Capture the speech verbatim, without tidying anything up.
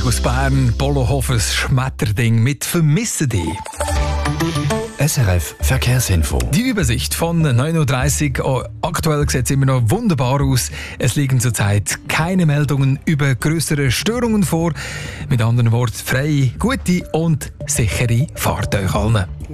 Musik aus Bern, Bolohofers Schmetterding mit «Vermisse dich». S R F Verkehrsinfo. Die Übersicht von neun Uhr dreißig. Oh, aktuell sieht es immer noch wunderbar aus. Es liegen zurzeit keine Meldungen über größere Störungen vor. Mit anderen Worten, freie, gute und sichere Fahrt euch allen.